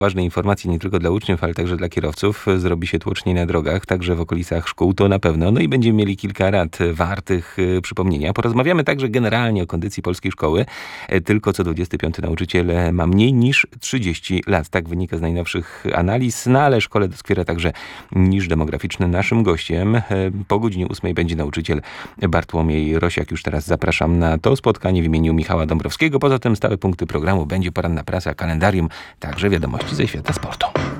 Ważne informacje nie tylko dla uczniów, ale także dla kierowców. Zrobi się tłocznie na drogach, także w okolicach szkół, to na pewno. No i będziemy mieli kilka rad wartych przypomnienia. Porozmawiamy także generalnie o kondycji polskiej szkoły. Tylko co 25 nauczyciel ma mniej niż 30 lat. Tak wynika z najnowszych analiz. No ale szkole doskwiera także niż demograficzny. Naszym gościem po godzinie 8 będzie nauczyciel Bartłomiej Rosiak. Już teraz zapraszam na to spotkanie w imieniu Michała Dąbrowskiego. Poza tym stałe punkty programu będzie poranna prasa, kalendarium, także wiadomości ze świata sportu.